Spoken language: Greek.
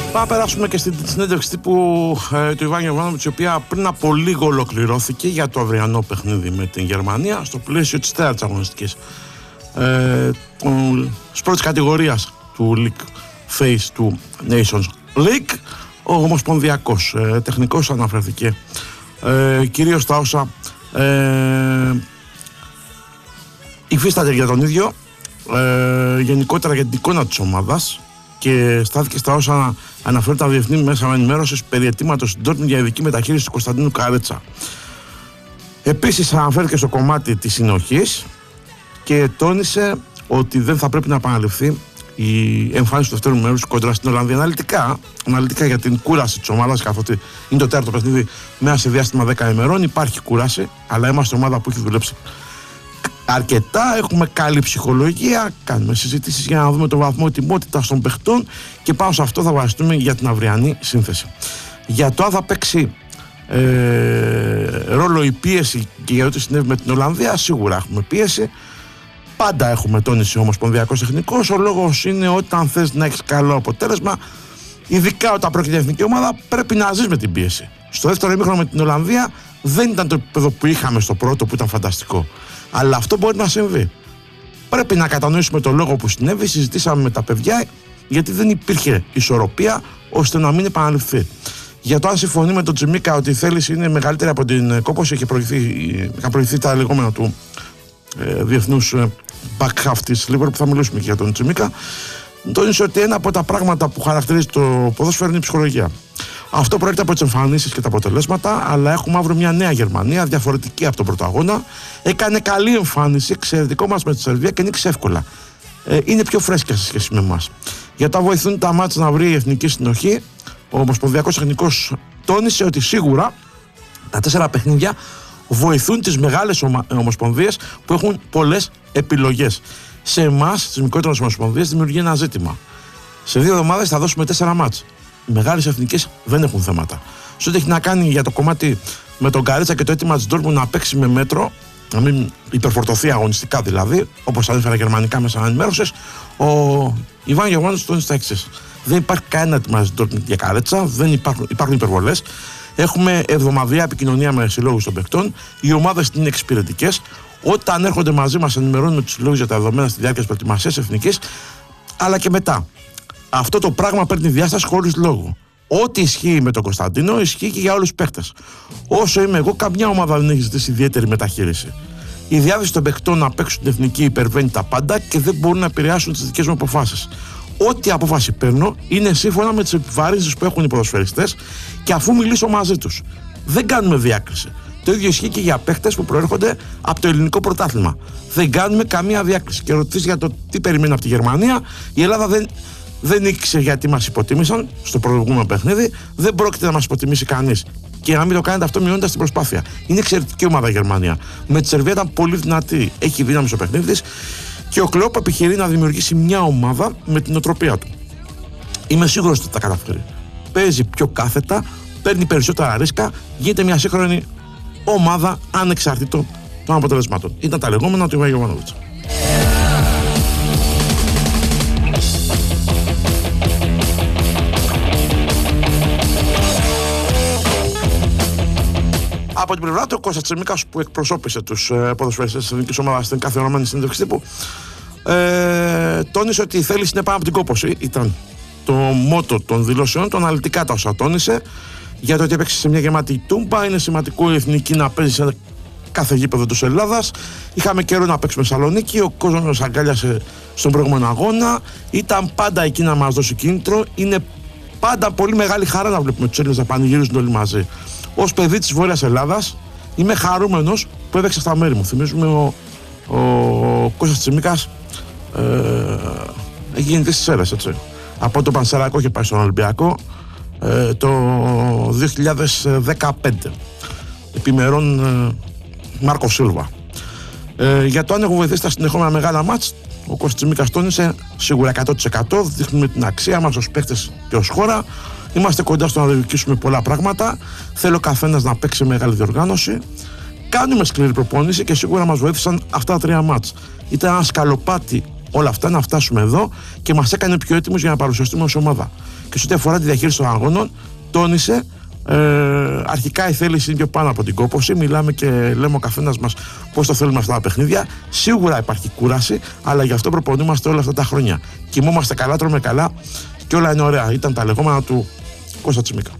Πάμε να περάσουμε και στην συνέντευξη τύπου του Ιβάν Γιοβάνοβιτς, η οποία πριν από λίγο ολοκληρώθηκε για το αυριανό παιχνίδι με την Γερμανία στο πλαίσιο της τέταρτης αγωνιστικής της πρώτης κατηγορίας του League Phase του Nations League. Ο ομοσπονδιακός τεχνικός αναφερθήκε κυρίως στα όσα υφίσταται για τον ίδιο, γενικότερα για την εικόνα της ομάδας, και στάθηκε στα όσα αναφέρει τα διεθνή μέσα ενημέρωσης περί αιτήματος στην Dortmund για ειδική μεταχείριση του Κωνσταντίνου Καρέτσα. Επίσης αναφέρθηκε στο κομμάτι της συνοχής και τόνισε ότι δεν θα πρέπει να επαναληφθεί η εμφάνιση του δεύτερου μέρους κόντρα στην Ολλανδία. Αναλυτικά για την κούραση της ομάδας, καθότι είναι το τέταρτο παιχνίδι μέσα σε διάστημα 10 ημερών. Υπάρχει κούραση, αλλά είμαστε ομάδα που έχει δουλέψει αρκετά. Έχουμε καλή ψυχολογία, κάνουμε συζητήσεις για να δούμε το βαθμό ετοιμότητας των παιχτών και πάνω σε αυτό θα βασιστούμε για την αυριανή σύνθεση. Για το αν θα παίξει ρόλο η πίεση και για ό,τι συνέβη με την Ολλανδία, σίγουρα έχουμε πίεση. Πάντα έχουμε τόνιση ο ομοσπονδιακός τεχνικός. Ο λόγος είναι όταν θες να έχεις καλό αποτέλεσμα, ειδικά όταν πρόκειται για εθνική ομάδα, πρέπει να ζεις με την πίεση. Στο δεύτερο ημίχρονο με την Ολλανδία δεν ήταν το επίπεδο που είχαμε στο πρώτο, που ήταν φανταστικό. Αλλά αυτό μπορεί να συμβεί. Πρέπει να κατανοήσουμε το λόγο που συνέβη. Συζητήσαμε με τα παιδιά, γιατί δεν υπήρχε ισορροπία ώστε να μην επαναληφθεί. Για το αν συμφωνεί με τον Τσιμίκα ότι η θέληση είναι μεγαλύτερη από την κόπωση, είχαν προηγηθεί τα λεγόμενα του διεθνούς back half της Liverpool, που θα μιλήσουμε και για τον Τσιμίκα. Τόνισε ότι ένα από τα πράγματα που χαρακτηρίζει το ποδόσφαιρο είναι η ψυχολογία. Αυτό προέρχεται από τις εμφανίσεις και τα αποτελέσματα, αλλά έχουμε αύριο μια νέα Γερμανία, διαφορετική από τον πρώτο αγώνα. Έκανε καλή εμφάνιση, εξαιρετικό μας με τη Σερβία και νίκησε εύκολα. Είναι πιο φρέσκια σε σχέση με εμάς. Για το βοηθούν τα μάτς να βρει η εθνική συνοχή, ο ομοσπονδιακός τεχνικός τόνισε ότι σίγουρα τα 4 παιχνίδια βοηθούν τις μεγάλες ομοσπονδίες που έχουν πολλές επιλογές. Σε εμάς, τις μικρότερες ομοσπονδίες, δημιουργεί ένα ζήτημα. Σε 2 εβδομάδες θα δώσουμε 4 μάτς. Οι μεγάλες εθνικές δεν έχουν θέματα. Σε ό,τι έχει να κάνει για το κομμάτι με τον Καρέτσα και το αίτημα της Dortmund να παίξει με μέτρο, να μην υπερφορτωθεί αγωνιστικά δηλαδή, όπως ανέφερα γερμανικά μέσα ενημέρωσης, ο Ιβάν Γιοβάνοβιτς τόνισε τα εξής. Δεν υπάρχει κανένα αίτημα της Dortmund για Καρέτσα, δεν υπάρχουν υπερβολές. Έχουμε εβδομαδιαία επικοινωνία με συλλόγους των παικτών. Οι ομάδες είναι εξυπηρετικές. Όταν έρχονται μαζί μας, ενημερώνουμε τους συλλόγους για τα δεδομένα στη διάρκεια της προετοιμασίας εθνικής, αλλά και μετά. Αυτό το πράγμα παίρνει διάσταση χωρίς λόγο. Ό,τι ισχύει με τον Κωνσταντίνο ισχύει και για όλους τους παίκτες. Όσο είμαι εγώ, καμιά ομάδα δεν έχει ζητήσει ιδιαίτερη μεταχείριση. Η διάθεση των παικτών να παίξουν την εθνική υπερβαίνει τα πάντα και δεν μπορούν να επηρεάσουν τις δικές μου αποφάσεις. Ό,τι απόφαση παίρνω είναι σύμφωνα με τις επιβαρύνσεις που έχουν οι ποδοσφαιριστές και αφού μιλήσω μαζί τους. Δεν κάνουμε διάκριση. Το ίδιο ισχύει και για παίχτες που προέρχονται από το ελληνικό πρωτάθλημα. Δεν κάνουμε καμία διάκριση. Και ρωτήσεις για το τι περιμένει από τη Γερμανία, η Ελλάδα δεν ήξερε γιατί μας υποτίμησαν στο προηγούμενο παιχνίδι, δεν πρόκειται να μας υποτιμήσει κανείς. Και να μην το κάνετε αυτό μειώνοντας την προσπάθεια. Είναι εξαιρετική ομάδα η Γερμανία. Με τη Σερβία ήταν πολύ δυνατή. Έχει δύναμη στο παιχνίδι της και ο Κλόπ επιχειρεί να δημιουργήσει μια ομάδα με την οτροπία του. Είμαι σίγουρος ότι τα καταφέρει. Παίζει πιο κάθετα, παίρνει περισσότερα ρίσκα, γίνεται μια σύγχρονη ομάδα ανεξαρτήτων των αποτελεσμάτων. Ήταν τα λεγόμενα του Ιβάν Γιοβάνοβιτς. Από την πλευρά του, ο Κώστας Τσιμίκας, που εκπροσώπησε τους ποδοσφαιριστές της εθνικής ομάδας στην καθιερωμένη συνέντευξη τύπου, τόνισε ότι η θέληση είναι πάνω από την κόπωση. Ήταν το μότο των δηλώσεων, το αναλυτικά τα όσα τόνισε, για το ότι έπαιξε σε μια γεμάτη τούμπα. Είναι σημαντικό η εθνική να παίζει σε κάθε γήπεδο της Ελλάδας. Είχαμε καιρό να παίξουμε Θεσσαλονίκη, ο κόσμος μας αγκάλιασε στον προηγούμενο αγώνα. Ήταν πάντα εκεί να μας δώσει κίνητρο. Είναι πάντα πολύ μεγάλη χαρά να βλέπουμε τους Έλληνες να πανηγυρίζουν όλοι μαζί. Ως παιδί της Βόρειας Ελλάδας, είμαι χαρούμενος που έπαιξε στα μέρη μου. Θυμίζουμε ο Κώστας Τσιμίκας έχει γεννηθεί στις Σέρρες, έτσι. Από το Πανσεραϊκό είχε πάει στον Ολυμπιακό το 2015. Επιμερών Μάρκο Σίλβα. Για το αν έχω βοηθήσει τα συνεχόμενα μεγάλα μάτς, ο Κώστας Τσιμίκας τόνισε σίγουρα 100%. Δείχνουμε την αξία μας ως παίκτες και ως χώρα. Είμαστε κοντά στο να διεκδικήσουμε πολλά πράγματα. Θέλω ο καθένας να παίξει μεγάλη διοργάνωση. Κάνουμε σκληρή προπόνηση και σίγουρα μας βοήθησαν αυτά τα 3 μάτς. Ήταν ένα σκαλοπάτι όλα αυτά να φτάσουμε εδώ και μας έκανε πιο έτοιμους για να παρουσιαστούμε ως ομάδα. Και σε ό,τι αφορά τη διαχείριση των αγώνων, τόνισε. Αρχικά η θέληση είναι πιο πάνω από την κόπωση. Μιλάμε και λέμε ο καθένας μας πώς το θέλουμε αυτά τα παιχνίδια. Σίγουρα υπάρχει κούραση, αλλά γι' αυτό προπονούμαστε όλα αυτά τα χρόνια. Κοιμόμαστε καλά, τρώμε καλά και όλα είναι ωραία. Ήταν τα λεγόμενα του Κώστα Τσιμίκα.